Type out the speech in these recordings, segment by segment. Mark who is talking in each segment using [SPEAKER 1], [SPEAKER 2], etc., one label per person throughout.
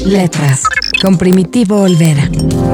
[SPEAKER 1] Letras, con Primitivo Olvera.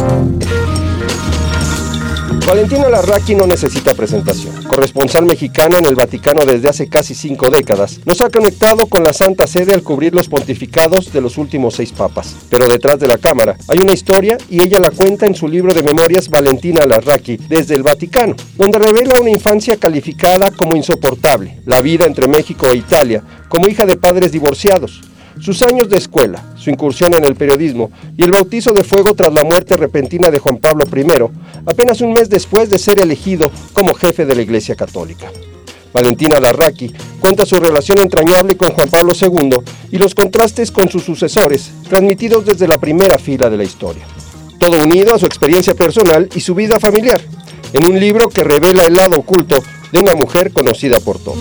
[SPEAKER 2] Valentina Larraqui no necesita presentación. Corresponsal mexicana en el Vaticano desde hace casi 5 décadas, nos ha conectado con la Santa Sede al cubrir los pontificados de los últimos 6 papas. Pero detrás de la cámara hay una historia y ella la cuenta en su libro de memorias Valentina Larraqui desde el Vaticano, donde revela una infancia calificada como insoportable, la vida entre México e Italia, como hija de padres divorciados, sus años de escuela, su incursión en el periodismo y el bautizo de fuego tras la muerte repentina de Juan Pablo I, apenas un mes después de ser elegido como jefe de la Iglesia Católica. Valentina Larraqui cuenta su relación entrañable con Juan Pablo II y los contrastes con sus sucesores, transmitidos desde la primera fila de la historia. Todo unido a su experiencia personal y su vida familiar, en un libro que revela el lado oculto de una mujer conocida por todos.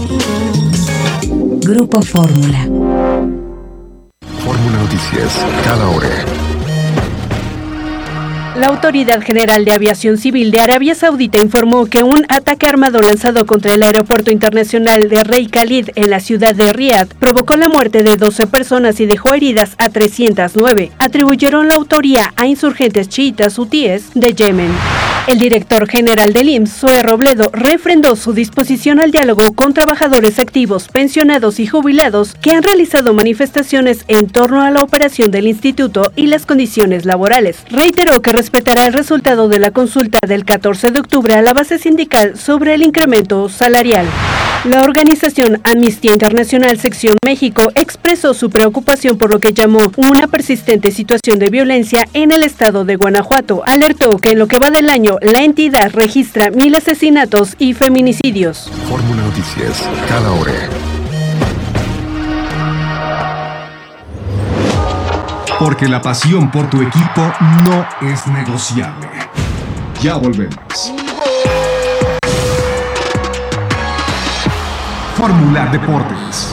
[SPEAKER 1] Grupo Fórmula.
[SPEAKER 3] Fórmula Noticias, cada hora.
[SPEAKER 4] La Autoridad General de Aviación Civil de Arabia Saudita informó que un ataque armado lanzado contra el Aeropuerto Internacional de Rey Khalid en la ciudad de Riad provocó la muerte de 12 personas y dejó heridas a 309. Atribuyeron la autoría a insurgentes chiitas hutíes de Yemen. El director general del IMSS, Zoe Robledo, refrendó su disposición al diálogo con trabajadores activos, pensionados y jubilados que han realizado manifestaciones en torno a la operación del instituto y las condiciones laborales. Reiteró que respetará el resultado de la consulta del 14 de octubre a la base sindical sobre el incremento salarial. La organización Amnistía Internacional Sección México expresó su preocupación por lo que llamó una persistente situación de violencia en el estado de Guanajuato. Alertó que en lo que va del año, la entidad registra 1,000 asesinatos y feminicidios.
[SPEAKER 3] Fórmula Noticias, cada hora. Porque la pasión por tu equipo no es negociable. Ya volvemos. Fórmula Deportes.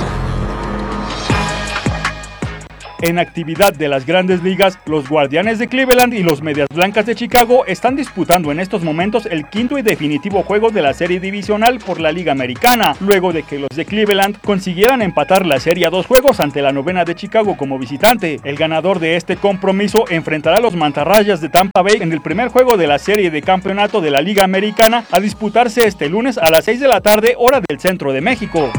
[SPEAKER 5] En actividad de las Grandes Ligas, los Guardianes de Cleveland y los Medias Blancas de Chicago están disputando en estos momentos el quinto y definitivo juego de la serie divisional por la Liga Americana, luego de que los de Cleveland consiguieran empatar la serie a 2 juegos ante la novena de Chicago como visitante. El ganador de este compromiso enfrentará a los Mantarrayas de Tampa Bay en el primer juego de la serie de campeonato de la Liga Americana, a disputarse este lunes a las 6 de la tarde, hora del centro de México.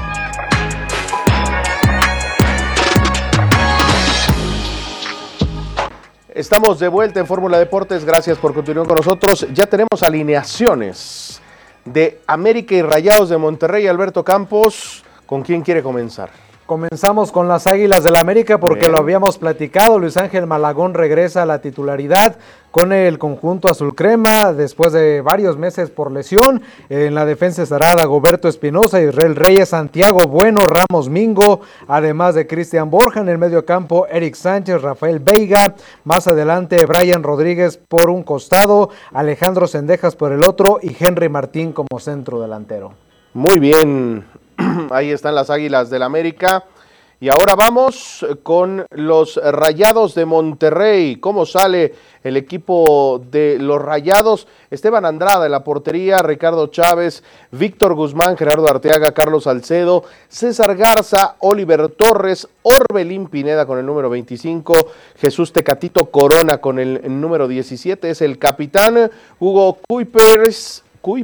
[SPEAKER 6] Estamos de vuelta en Fórmula Deportes, gracias por continuar con nosotros. Ya tenemos alineaciones de América y Rayados de Monterrey. Alberto Campos, ¿con quién quiere comenzar?
[SPEAKER 7] Comenzamos con las Águilas del América porque Bien. Lo habíamos platicado. Luis Ángel Malagón regresa a la titularidad con el conjunto azul crema después de varios meses por lesión. En la defensa estará Dagoberto Espinosa, Israel Reyes, Santiago Bueno, Ramos Mingo, además de Cristian Borja. En el medio campo, Eric Sánchez, Rafael Veiga, más adelante Brian Rodríguez por un costado, Alejandro Cendejas por el otro y Henry Martín como centro delantero.
[SPEAKER 6] Muy bien, ahí están las Águilas del América. Y ahora vamos con los Rayados de Monterrey. ¿Cómo sale el equipo de los Rayados? Esteban Andrada en la portería, Ricardo Chávez, Víctor Guzmán, Gerardo Arteaga, Carlos Salcedo, César Garza, Oliver Torres, Orbelín Pineda con el número 25, Jesús Tecatito Corona con el número 17, es el capitán, Hugo Kuipers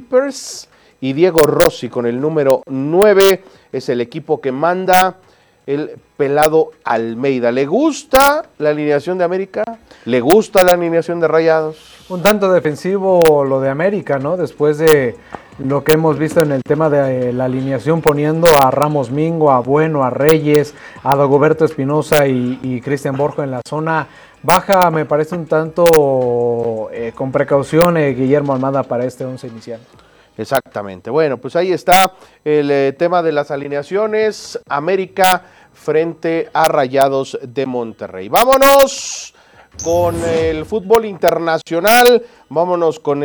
[SPEAKER 6] y Diego Rossi con el número 9, es el equipo que manda el Pelado Almeida. ¿Le gusta la alineación de América? ¿Le gusta la alineación de Rayados?
[SPEAKER 7] Un tanto defensivo lo de América, ¿no? Después de lo que hemos visto en el tema de la alineación, poniendo a Ramos Mingo, a Bueno, a Reyes, a Dagoberto Espinosa y Cristian Borja en la zona baja. Me parece un tanto con precaución Guillermo Almada para este 11 inicial.
[SPEAKER 6] Exactamente. Bueno, pues ahí está el tema de las alineaciones. América frente a Rayados de Monterrey. Vámonos con el fútbol internacional. Vámonos con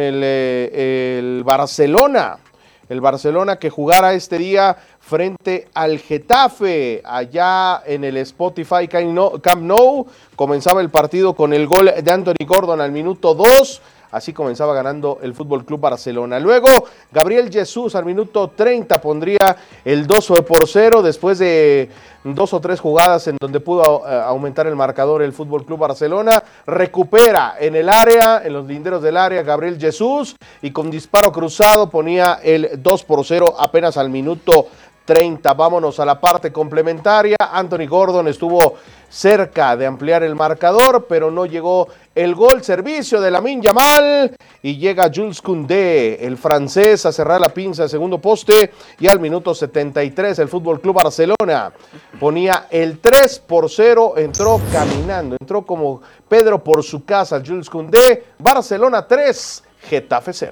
[SPEAKER 6] el Barcelona. El Barcelona que jugará este día frente al Getafe, allá en el Spotify Camp Nou. Comenzaba el partido con el gol de Anthony Gordon al minuto 2. Así comenzaba ganando el Fútbol Club Barcelona. Luego, Gabriel Jesús al minuto 30 pondría el 2-0 después de 2 o 3 jugadas en donde pudo aumentar el marcador el Fútbol Club Barcelona. Recupera en el área, en los linderos del área, Gabriel Jesús, y con disparo cruzado ponía el 2-0 apenas al minuto 30. Vámonos a la parte complementaria. Anthony Gordon estuvo cerca de ampliar el marcador, pero no llegó el gol. Servicio de Lamine Yamal y llega Jules Koundé, el francés, a cerrar la pinza de segundo poste, y al minuto 73 el Fútbol Club Barcelona ponía el 3-0. Entró caminando, entró como Pedro por su casa Jules Koundé. Barcelona 3, Getafe 0.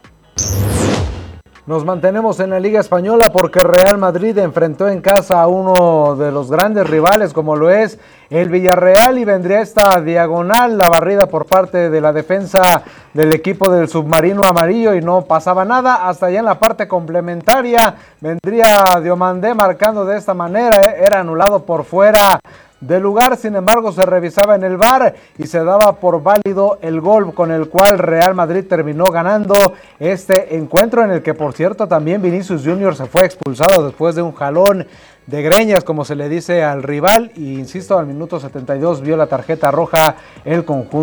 [SPEAKER 7] Nos mantenemos en la Liga Española porque Real Madrid enfrentó en casa a uno de los grandes rivales como lo es el Villarreal, y vendría esta diagonal, la barrida por parte de la defensa del equipo del submarino amarillo, y no pasaba nada hasta allá en la parte complementaria. Vendría Diomandé marcando de esta manera, era anulado por fuera de lugar, sin embargo se revisaba en el VAR y se daba por válido el gol con el cual Real Madrid terminó ganando este encuentro, en el que por cierto también Vinicius Junior se fue expulsado después de un jalón de greñas, como se le dice al rival, y insisto, al minuto 72 vio la tarjeta roja el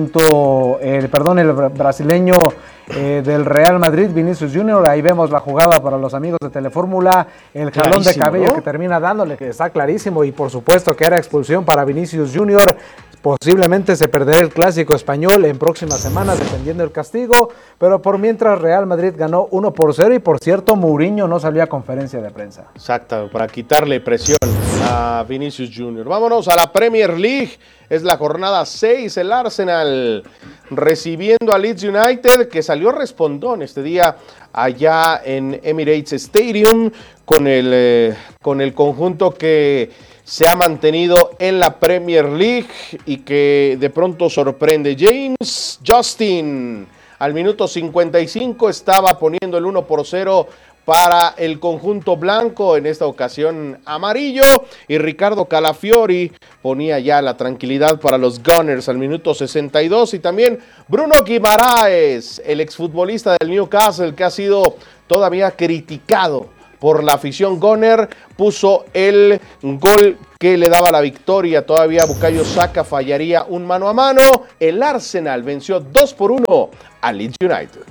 [SPEAKER 7] brasileño del Real Madrid, Vinicius Junior. Ahí vemos la jugada para los amigos de Telefórmula, el jalón de cabello, ¿no?, que termina dándole, que está clarísimo, y por supuesto que era expulsión para Vinicius Junior. Posiblemente se perderá el clásico español en próximas semanas, dependiendo del castigo, pero por mientras Real Madrid ganó 1-0, y por cierto Mourinho no salió a conferencia de prensa.
[SPEAKER 6] Exacto, para quitarle presión a Vinicius Junior. Vámonos a la Premier League, es la jornada 6, el Arsenal recibiendo a Leeds United, que salió respondón este día allá en Emirates Stadium con el conjunto que se ha mantenido en la Premier League y que de pronto sorprende. James Justin al minuto 55 estaba poniendo el 1-0 para el conjunto blanco, en esta ocasión amarillo, y Ricardo Calafiori ponía ya la tranquilidad para los Gunners al minuto 62, y también Bruno Guimaraes, el exfutbolista del Newcastle, que ha sido todavía criticado por la afición Gunner, puso el gol que le daba la victoria. Todavía Bukayo Saka fallaría un mano a mano. El Arsenal venció 2-1 a Leeds United.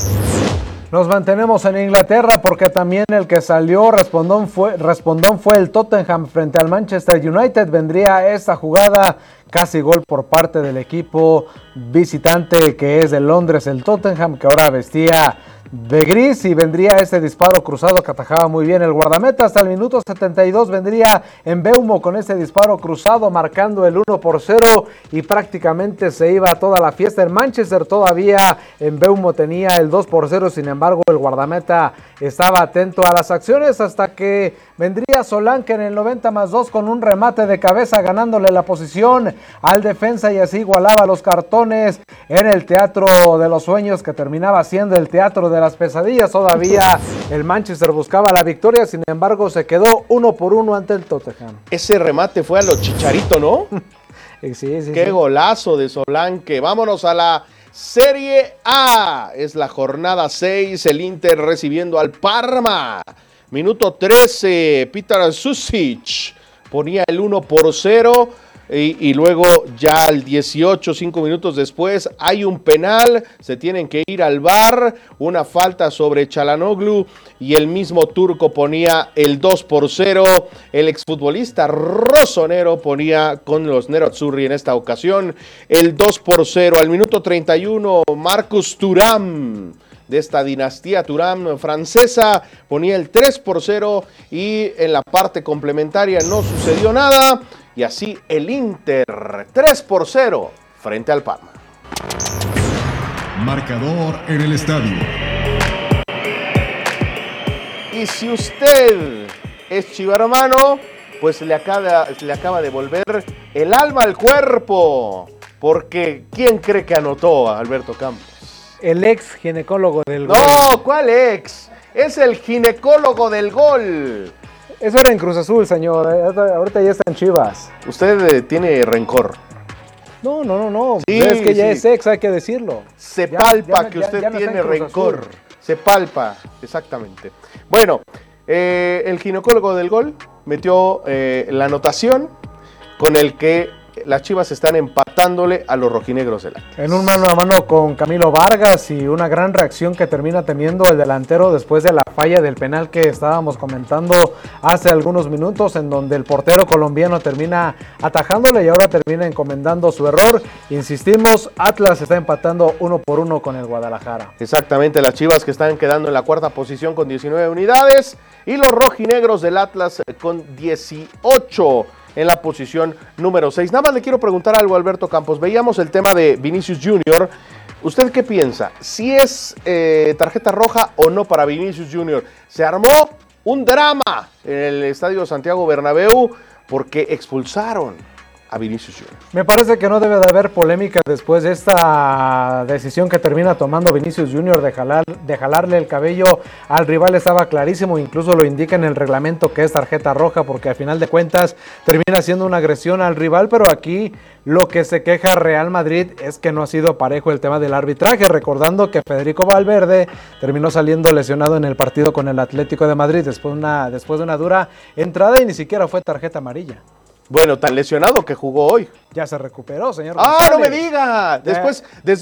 [SPEAKER 7] Nos mantenemos en Inglaterra porque también el que salió respondón fue el Tottenham frente al Manchester United. Vendría esta jugada, casi gol por parte del equipo visitante, que es de Londres, el Tottenham, que ahora vestía de gris, y vendría este disparo cruzado que atajaba muy bien el guardameta. Hasta el minuto 72 vendría Mbeumo con este disparo cruzado marcando el 1-0, y prácticamente se iba toda la fiesta en Manchester. Todavía Mbeumo tenía el 2-0, sin embargo el guardameta estaba atento a las acciones, hasta que vendría Solanke en el 90+2 con un remate de cabeza, ganándole la posición al defensa, y así igualaba los cartones en el Teatro de los Sueños, que terminaba siendo el Teatro de las Pesadillas. Todavía el Manchester buscaba la victoria, sin embargo se quedó 1-1 ante el Tottenham.
[SPEAKER 6] Ese remate fue a lo Chicharito, ¿no?
[SPEAKER 7] Sí.
[SPEAKER 6] Qué golazo de Solanke. Vámonos a la Serie A. Es la jornada 6, el Inter recibiendo al Parma. Minuto 13, Petar Susic ponía el 1-0. Y luego ya al 18, 5 minutos después, hay un penal, se tienen que ir al VAR, una falta sobre Çalhanoğlu, y el mismo turco ponía el 2-0. El exfutbolista rosonero ponía con los Nerazzurri en esta ocasión el 2-0. Al minuto 31, Marcus Thuram, de esta dinastía Thuram francesa, ponía el 3-0, y en la parte complementaria no sucedió nada. Y así el Inter 3-0 frente al Parma.
[SPEAKER 3] Marcador en el estadio.
[SPEAKER 6] Y si usted es chivermano, pues le acaba de volver el alma al cuerpo. Porque ¿quién cree que anotó a Alberto Campos?
[SPEAKER 7] El ex ginecólogo del gol.
[SPEAKER 6] No, ¿cuál ex? Es el ginecólogo del gol.
[SPEAKER 7] Eso era en Cruz Azul, señor. Ahorita ya están Chivas.
[SPEAKER 6] Usted tiene rencor.
[SPEAKER 7] No.
[SPEAKER 6] Sí,
[SPEAKER 7] es que ya
[SPEAKER 6] sí.
[SPEAKER 7] es ex, hay que decirlo.
[SPEAKER 6] Se palpa que usted
[SPEAKER 7] ya no está
[SPEAKER 6] tiene
[SPEAKER 7] en Cruz
[SPEAKER 6] rencor.
[SPEAKER 7] Azul.
[SPEAKER 6] Se palpa, exactamente. Bueno, el ginecólogo del gol metió la anotación con el que las Chivas están empatándole a los rojinegros del Atlas.
[SPEAKER 7] En un mano a mano con Camilo Vargas y una gran reacción que termina teniendo el delantero después de la falla del penal que estábamos comentando hace algunos minutos, en donde el portero colombiano termina atajándole y ahora termina encomendando su error. Insistimos, Atlas está empatando 1-1 con el Guadalajara.
[SPEAKER 6] Exactamente, las Chivas que están quedando en la cuarta posición con 19 unidades y los rojinegros del Atlas con 18 en la posición número 6. Nada más le quiero preguntar algo a Alberto Campos. Veíamos el tema de Vinicius Jr. ¿Usted qué piensa? ¿Si es tarjeta roja o no para Vinicius Jr.? Se armó un drama en el Estadio Santiago Bernabéu porque expulsaron a Vinicius Jr.
[SPEAKER 7] Me parece que no debe de haber polémica después de esta decisión que termina tomando Vinicius Jr. de jalarle el cabello al rival. Estaba clarísimo, incluso lo indica en el reglamento que es tarjeta roja, porque al final de cuentas termina siendo una agresión al rival, pero aquí lo que se queja Real Madrid es que no ha sido parejo el tema del arbitraje, recordando que Federico Valverde terminó saliendo lesionado en el partido con el Atlético de Madrid después de una dura entrada y ni siquiera fue tarjeta amarilla.
[SPEAKER 6] Bueno, tan lesionado que jugó hoy.
[SPEAKER 7] Ya se recuperó, señor
[SPEAKER 6] ¡Ah,
[SPEAKER 7] González!
[SPEAKER 6] no me diga! Después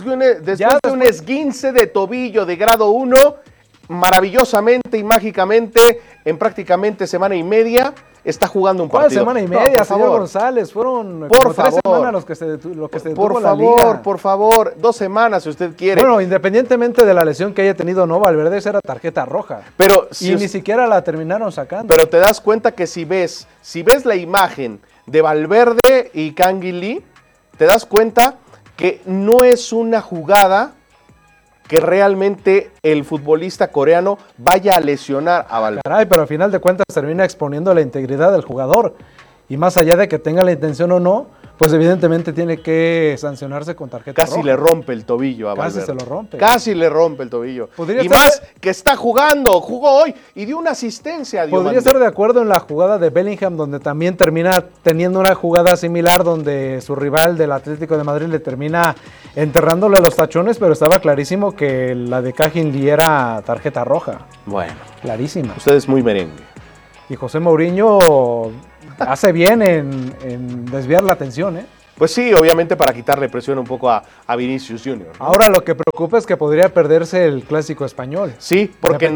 [SPEAKER 6] de un esguince de tobillo de grado 1, maravillosamente y mágicamente, en prácticamente semana y media, está jugando un partido.
[SPEAKER 7] ¿Cuál semana y media,
[SPEAKER 6] por
[SPEAKER 7] señor
[SPEAKER 6] favor.
[SPEAKER 7] Fueron como
[SPEAKER 6] Por
[SPEAKER 7] 3
[SPEAKER 6] favor.
[SPEAKER 7] semanas lo que se detuvo la liga.
[SPEAKER 6] Por favor, 2 semanas si usted quiere.
[SPEAKER 7] Bueno, independientemente de la lesión que haya tenido no, Valverde era tarjeta roja.
[SPEAKER 6] Pero
[SPEAKER 7] Ni siquiera la terminaron sacando.
[SPEAKER 6] Pero te das cuenta que si ves la imagen de Valverde y Canguilí, te das cuenta que no es una jugada que realmente el futbolista coreano vaya a lesionar a Valverde.
[SPEAKER 7] Caray, pero al final de cuentas termina exponiendo la integridad del jugador. Y más allá de que tenga la intención o no, pues evidentemente tiene que sancionarse con tarjeta roja.
[SPEAKER 6] Casi le rompe el tobillo a Valverde.
[SPEAKER 7] Casi se lo rompe.
[SPEAKER 6] Casi le rompe el tobillo. Y
[SPEAKER 7] estar
[SPEAKER 6] más que jugó hoy y dio una asistencia a Diomande.
[SPEAKER 7] Podría estar de acuerdo en la jugada de Bellingham, donde también termina teniendo una jugada similar, donde su rival del Atlético de Madrid le termina enterrándole los tachones, pero estaba clarísimo que la de Canguilí era tarjeta roja.
[SPEAKER 6] Bueno.
[SPEAKER 7] Clarísima.
[SPEAKER 6] Usted es muy merengue.
[SPEAKER 7] Y José Mourinho hace bien en desviar la atención, ¿eh?
[SPEAKER 6] Pues sí, obviamente para quitarle presión un poco a Vinicius Jr. ¿no?
[SPEAKER 7] Ahora lo que preocupa es que podría perderse el clásico español.
[SPEAKER 6] Sí, porque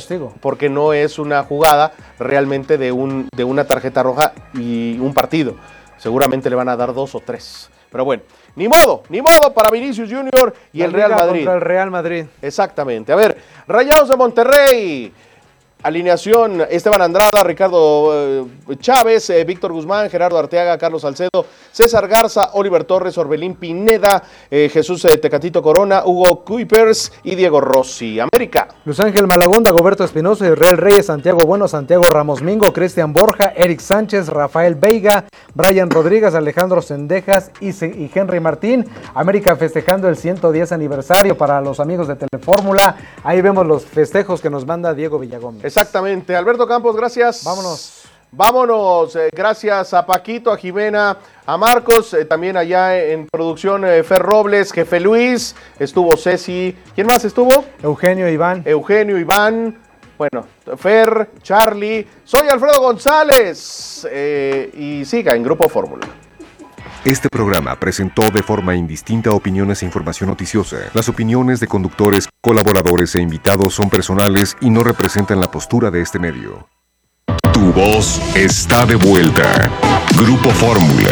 [SPEAKER 6] no es una jugada realmente de una tarjeta roja y un partido. Seguramente le van a dar 2 o 3. Pero bueno, ni modo para Vinicius Jr. y el Real Madrid.
[SPEAKER 7] Contra el Real Madrid.
[SPEAKER 6] Exactamente. A ver, Rayados de Monterrey. Alineación: Esteban Andrada, Ricardo Chávez, Víctor Guzmán, Gerardo Arteaga, Carlos Salcedo, César Garza, Oliver Torres, Orbelín Pineda, Jesús Tecatito Corona, Hugo Kuipers y Diego Rossi. América:
[SPEAKER 7] Luis Ángel Malagón, Dagoberto Espinosa, Israel Reyes, Santiago Bueno, Santiago Ramos Mingo, Cristian Borja, Eric Sánchez, Rafael Veiga, Brian Rodríguez, Alejandro Sendejas y Henry Martín. América festejando el 110 aniversario para los amigos de Telefórmula. Ahí vemos los festejos que nos manda Diego Villagómez.
[SPEAKER 6] Exactamente. Alberto Campos, gracias. Vámonos. Gracias a Paquito, a Jimena, a Marcos, también allá en producción Fer Robles, Jefe Luis, estuvo Ceci. ¿Quién más estuvo?
[SPEAKER 7] Eugenio, Iván.
[SPEAKER 6] Bueno, Fer, Charlie. Soy Alfredo González y siga en Grupo Fórmula.
[SPEAKER 3] Este programa presentó de forma indistinta opiniones e información noticiosa. Las opiniones de conductores, colaboradores e invitados son personales y no representan la postura de este medio. Tu voz está de vuelta. Grupo Fórmula.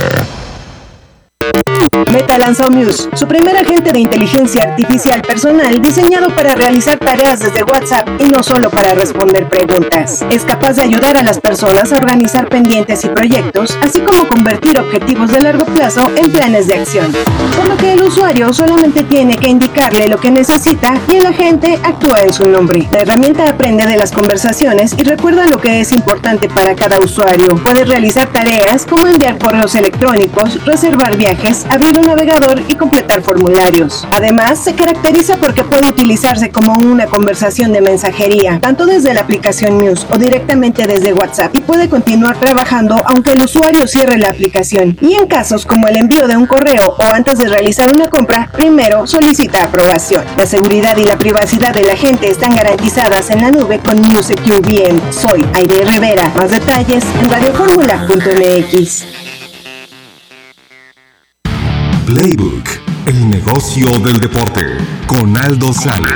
[SPEAKER 8] Meta lanzó Muse, su primer agente de inteligencia artificial personal diseñado para realizar tareas desde WhatsApp y no solo para responder preguntas. Es capaz de ayudar a las personas a organizar pendientes y proyectos, así como convertir objetivos de largo plazo en planes de acción. Por lo que el usuario solamente tiene que indicarle lo que necesita y el agente actúa en su nombre. La herramienta aprende de las conversaciones y recuerda lo que es importante para cada usuario. Puede realizar tareas como enviar correos electrónicos, reservar viajes, abrir abrir un navegador y completar formularios. Además, se caracteriza porque puede utilizarse como una conversación de mensajería, tanto desde la aplicación News o directamente desde WhatsApp, y puede continuar trabajando aunque el usuario cierre la aplicación. Y en casos como el envío de un correo o antes de realizar una compra, primero solicita aprobación. La seguridad y la privacidad de la gente están garantizadas en la nube con NewSecure VM. Soy Aide Rivera. Más detalles en radioformula.mx.
[SPEAKER 3] Playbook, el negocio del deporte, con Aldo Sales.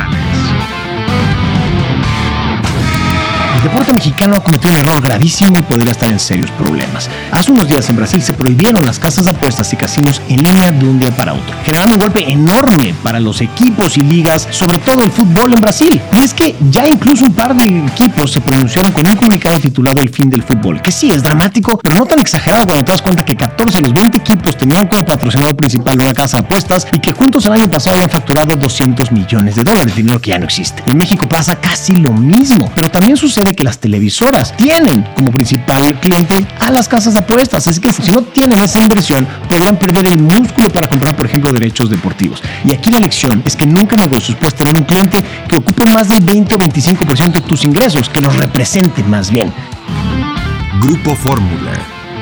[SPEAKER 9] El deporte mexicano ha cometido un error gravísimo y podría estar en serios problemas. Hace unos días en Brasil se prohibieron las casas de apuestas y casinos en línea de un día para otro, generando un golpe enorme para los equipos y ligas, sobre todo el fútbol en Brasil. Y es que ya incluso un par de equipos se pronunciaron con un comunicado titulado El fin del fútbol, que sí es dramático, pero no tan exagerado cuando te das cuenta que 14 de los 20 equipos tenían como patrocinador principal una casa de apuestas y que juntos el año pasado habían facturado $200 millones, dinero que ya no existe. En México pasa casi lo mismo, pero también sucede que las televisoras tienen como principal cliente a las casas de apuestas, así que si no tienen esa inversión podrían perder el músculo para comprar, por ejemplo, derechos deportivos. Y aquí la lección es que nunca en negocios puedes tener un cliente que ocupe más del 20 o 25% de tus ingresos, que los represente más bien.
[SPEAKER 3] Grupo Fórmula.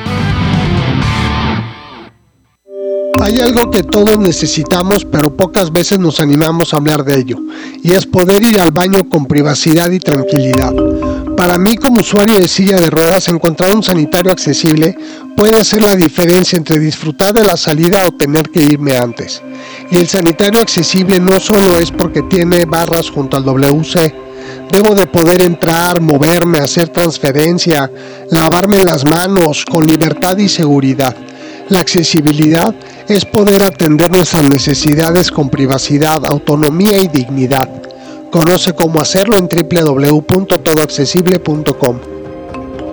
[SPEAKER 10] Hay algo que todos necesitamos, pero pocas veces nos animamos a hablar de ello, y es poder ir al baño con privacidad y tranquilidad. Para mí, como usuario de silla de ruedas, encontrar un sanitario accesible puede hacer la diferencia entre disfrutar de la salida o tener que irme antes. Y el sanitario accesible no solo es porque tiene barras junto al WC. Debo de poder entrar, moverme, hacer transferencia, lavarme las manos con libertad y seguridad. La accesibilidad es poder atender nuestras necesidades con privacidad, autonomía y dignidad. Conoce cómo hacerlo en www.todoaccesible.com.